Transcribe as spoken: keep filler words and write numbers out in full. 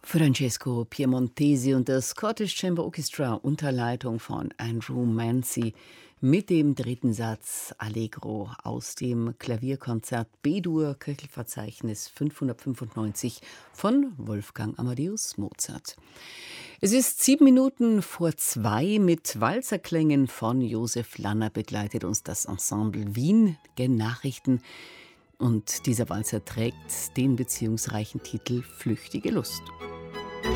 Francesco Piemontesi und das Scottish Chamber Orchestra unter Leitung von Andrew Mancy mit dem dritten Satz Allegro aus dem Klavierkonzert B-Dur Köchelverzeichnis fünfhundertfünfundneunzig von Wolfgang Amadeus Mozart. Es ist sieben Minuten vor zwei. Mit Walzerklängen von Josef Lanner begleitet uns das Ensemble Wien gen Nachrichten. Und dieser Walzer trägt den beziehungsreichen Titel Flüchtige Lust.